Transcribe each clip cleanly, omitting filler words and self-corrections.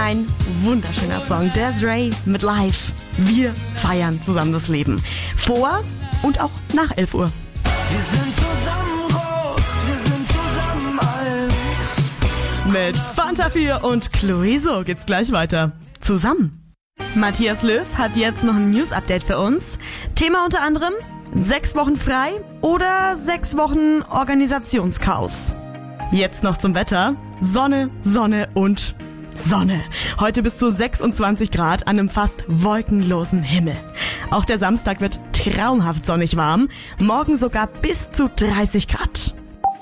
Ein wunderschöner Song. Des'ree mit Live. Wir feiern zusammen das Leben. Vor und auch nach 11 Uhr. Wir sind zusammen groß, wir sind zusammen alt. Mit Fanta 4 und Clueso geht's gleich weiter. Zusammen. Matthias Löw hat jetzt noch ein News-Update für uns. Thema unter anderem 6 Wochen frei oder 6 Wochen Organisationschaos. Jetzt noch zum Wetter. Sonne, Sonne und Sonne. Heute bis zu 26 Grad an einem fast wolkenlosen Himmel. Auch der Samstag wird traumhaft sonnig warm. Morgen sogar bis zu 30 Grad.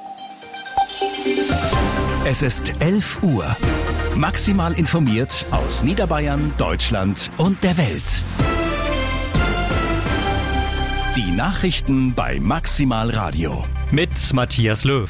Es ist 11 Uhr. Maximal informiert aus Niederbayern, Deutschland und der Welt. Die Nachrichten bei Maximal Radio. Mit Matthias Löw.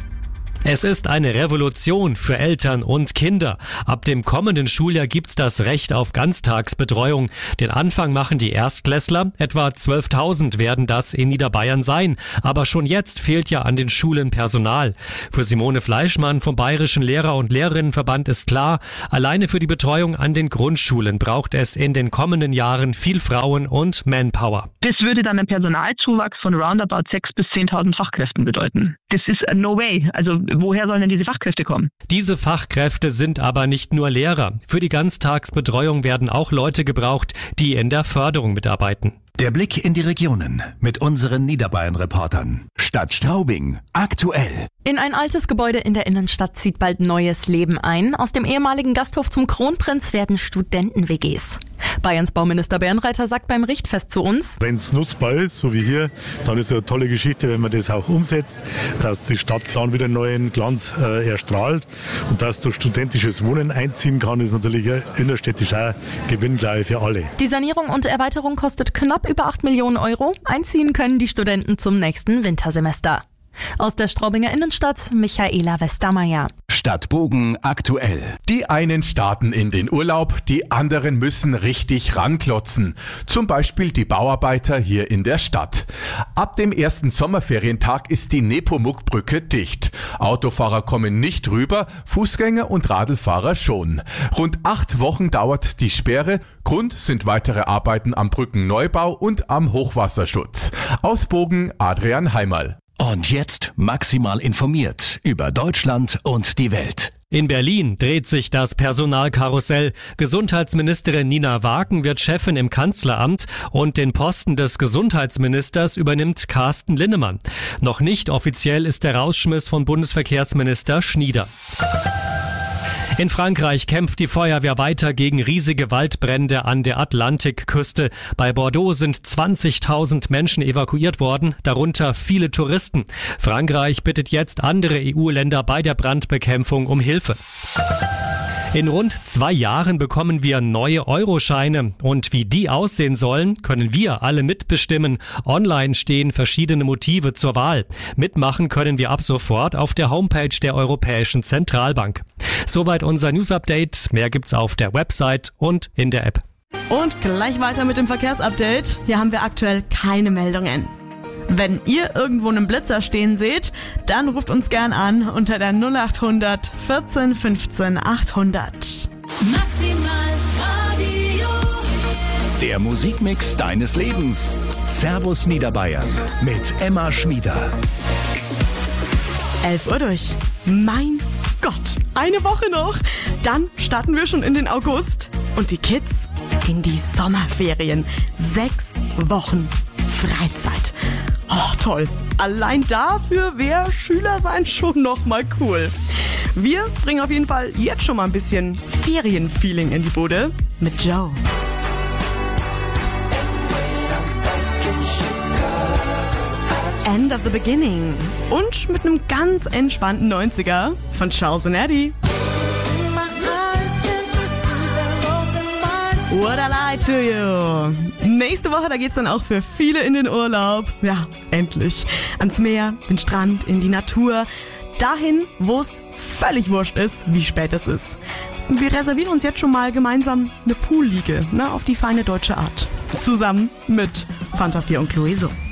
Es ist eine Revolution für Eltern und Kinder. Ab dem kommenden Schuljahr gibt's das Recht auf Ganztagsbetreuung. Den Anfang machen die Erstklässler. Etwa 12.000 werden das in Niederbayern sein. Aber schon jetzt fehlt ja an den Schulen Personal. Für Simone Fleischmann vom Bayerischen Lehrer- und Lehrerinnenverband ist klar, alleine für die Betreuung an den Grundschulen braucht es in den kommenden Jahren viel Frauen- und Manpower. Das würde dann einen Personalzuwachs von roundabout 6.000 bis 10.000 Fachkräften bedeuten. Das ist no way. Also woher sollen denn diese Fachkräfte kommen? Diese Fachkräfte sind aber nicht nur Lehrer. Für die Ganztagsbetreuung werden auch Leute gebraucht, die in der Förderung mitarbeiten. Der Blick in die Regionen mit unseren Niederbayern-Reportern. Stadt Straubing, aktuell. In ein altes Gebäude in der Innenstadt zieht bald neues Leben ein. Aus dem ehemaligen Gasthof zum Kronprinz werden Studenten-WGs. Bayerns Bauminister Bernreiter sagt beim Richtfest zu uns: Wenn es nutzbar ist, so wie hier, dann ist es eine tolle Geschichte, wenn man das auch umsetzt, dass die Stadt dann wieder einen neuen Glanz erstrahlt und dass durch studentisches Wohnen einziehen kann, ist natürlich innerstädtisch auch Gewinn, glaube ich, für alle. Die Sanierung und Erweiterung kostet knapp über 8 Millionen Euro. Einziehen können die Studenten zum nächsten Wintersemester. Aus der Straubinger Innenstadt, Michaela Westermeier. Stadt Bogen, aktuell. Die einen starten in den Urlaub, die anderen müssen richtig ranklotzen. Zum Beispiel die Bauarbeiter hier in der Stadt. Ab dem ersten Sommerferientag ist die Nepomuk-Brücke dicht. Autofahrer kommen nicht rüber, Fußgänger und Radlfahrer schon. Rund 8 Wochen dauert die Sperre. Grund sind weitere Arbeiten am Brückenneubau und am Hochwasserschutz. Aus Bogen, Adrian Heimerl. Und jetzt maximal informiert über Deutschland und die Welt. In Berlin dreht sich das Personalkarussell. Gesundheitsministerin Nina Waken wird Chefin im Kanzleramt und den Posten des Gesundheitsministers übernimmt Carsten Linnemann. Noch nicht offiziell ist der Rausschmiss von Bundesverkehrsminister Schnieder. In Frankreich kämpft die Feuerwehr weiter gegen riesige Waldbrände an der Atlantikküste. Bei Bordeaux sind 20.000 Menschen evakuiert worden, darunter viele Touristen. Frankreich bittet jetzt andere EU-Länder bei der Brandbekämpfung um Hilfe. In rund 2 Jahren bekommen wir neue Euroscheine. Und wie die aussehen sollen, können wir alle mitbestimmen. Online stehen verschiedene Motive zur Wahl. Mitmachen können wir ab sofort auf der Homepage der Europäischen Zentralbank. Soweit unser News-Update. Mehr gibt's auf der Website und in der App. Und gleich weiter mit dem Verkehrsupdate. Hier haben wir aktuell keine Meldungen. Wenn ihr irgendwo einen Blitzer stehen seht, dann ruft uns gern an unter der 0800 14 15 800. Maximal Radio. Der Musikmix deines Lebens. Servus Niederbayern mit Emma Schmieder. 11 Uhr durch. Mein Gott, eine Woche noch. Dann starten wir schon in den August. Und die Kids in die Sommerferien. 6 Wochen Freizeit. Oh, toll. Allein dafür wäre Schüler sein schon nochmal cool. Wir bringen auf jeden Fall jetzt schon mal ein bisschen Ferienfeeling in die Bude mit Joe. End of the Beginning. Und mit einem ganz entspannten 90er von Charles & Eddie. What I Lie to You. Nächste Woche, da geht's dann auch für viele in den Urlaub. Ja, endlich. Ans Meer, den Strand, in die Natur. Dahin, wo es völlig wurscht ist, wie spät es ist. Wir reservieren uns jetzt schon mal gemeinsam eine Poolliege, auf die feine deutsche Art. Zusammen mit Fanta 4 und Clueso.